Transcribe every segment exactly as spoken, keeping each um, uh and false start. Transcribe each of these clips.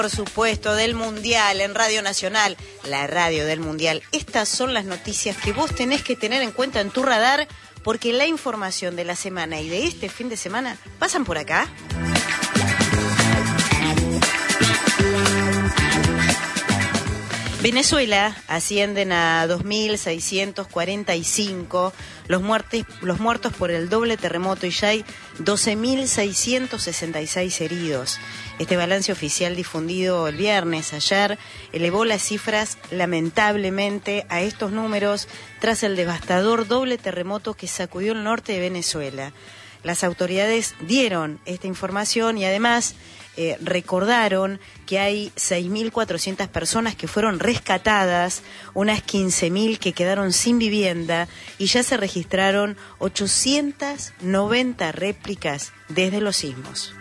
Por supuesto, del Mundial en Radio Nacional, la radio del Mundial. Estas son las noticias que vos tenés que tener en cuenta en tu radar, porque la información de la semana y de este fin de semana pasan por acá. Venezuela ascienden a dos mil seiscientos cuarenta y cinco los, muertes, los muertos por el doble terremoto y ya hay doce mil seiscientos sesenta y seis heridos. Este balance oficial difundido el viernes, ayer, elevó las cifras lamentablemente a estos números tras el devastador doble terremoto que sacudió el norte de Venezuela. Las autoridades dieron esta información y además eh, recordaron que hay seis mil cuatrocientas personas que fueron rescatadas, unas quince mil que quedaron sin vivienda y ya se registraron ochocientas noventa réplicas desde los sismos.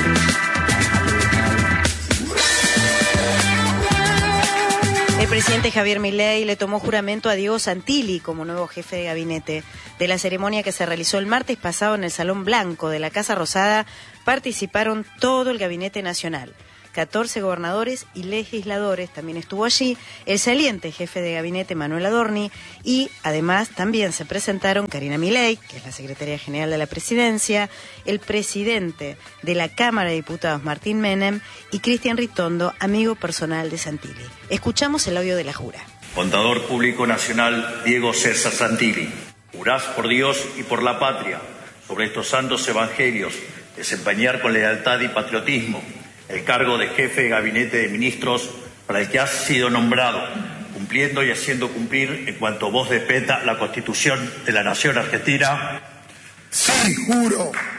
El presidente Javier Milei le tomó juramento a Diego Santilli como nuevo jefe de gabinete. De la ceremonia que se realizó el martes pasado en el Salón Blanco de la Casa Rosada, participaron todo el gabinete nacional. catorce gobernadores y legisladores, también estuvo allí el saliente jefe de gabinete Manuel Adorni y además también se presentaron Karina Milei, que es la secretaria general de la presidencia, el presidente de la Cámara de Diputados Martín Menem y Cristian Ritondo, amigo personal de Santilli. Escuchamos el audio de la jura. Contador Público Nacional Diego César Santilli, jurás por Dios y por la patria sobre estos santos evangelios desempeñar con lealtad y patriotismo el cargo de jefe de gabinete de ministros para el que has sido nombrado, cumpliendo y haciendo cumplir en cuanto vos despeta la Constitución de la Nación Argentina. Sí, juro.